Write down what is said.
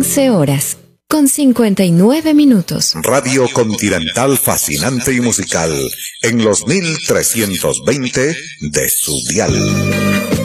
11:59. Radio Continental fascinante y musical en los 1320 de su dial.